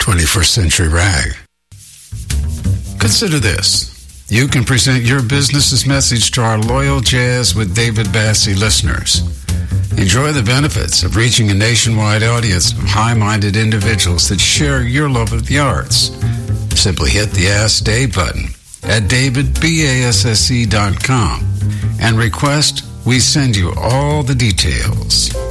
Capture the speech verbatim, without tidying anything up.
twenty-first Century Rag. Consider this. You can present your business's message to our loyal Jazz with David Bassey listeners. Enjoy the benefits of reaching a nationwide audience of high-minded individuals that share your love of the arts. Simply hit the Ask Dave button at david basse dot com and request we send you all the details.